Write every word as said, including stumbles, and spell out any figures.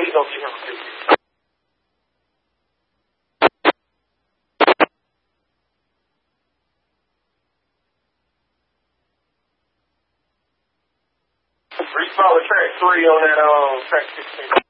you go see him for fifty. Reach follow track three on that um track sixteen.